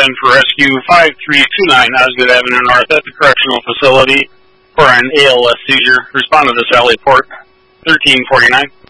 10 for rescue 5329 Osgood Avenue North at the correctional facility for an ALS seizure. Respond to this Valley Port 1349.